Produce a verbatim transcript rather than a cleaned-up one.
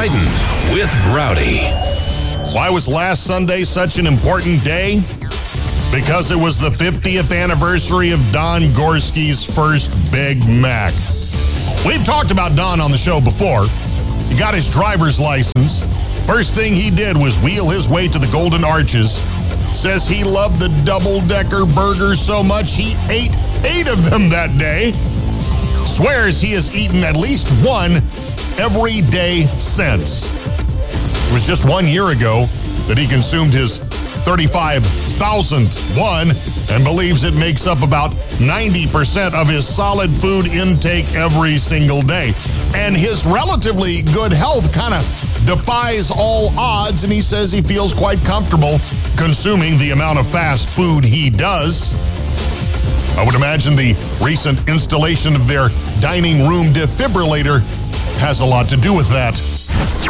Brighton with Rowdy. Why was last Sunday such an important day? Because it was the fiftieth anniversary of Don Gorski's first Big Mac. We've talked about Don on the show before. He got his driver's license. First thing he did was wheel his way to the Golden Arches. Says he loved the double-decker burgers so much he ate eight of them that day. Swears he has eaten at least one every day since. It was just one year ago that he consumed his thirty-five thousandth one and believes it makes up about ninety percent of his solid food intake every single day. And his relatively good health kind of defies all odds, and he says he feels quite comfortable consuming the amount of fast food he does. I would imagine the recent installation of their dining room defibrillator has a lot to do with that.